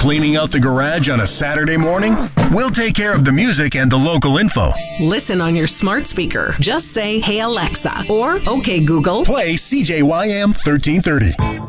Cleaning out the garage on a Saturday morning? We'll take care of the music and the local info. Listen on your smart speaker. Just say, "Hey Alexa," or "Okay Google, Play CJYM 1330.